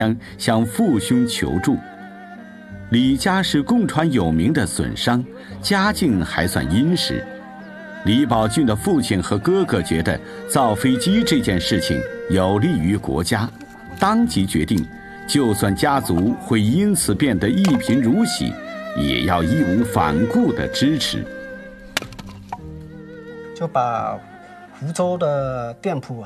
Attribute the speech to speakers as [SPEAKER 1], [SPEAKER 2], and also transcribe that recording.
[SPEAKER 1] 向父兄求助。李家是共传有名的损商，家境还算殷实。李宝俊的父亲和哥哥觉得造飞机这件事情有利于国家，当即决定，就算家族会因此变得一贫如洗，也要义无反顾地支持。
[SPEAKER 2] 就把湖州的店铺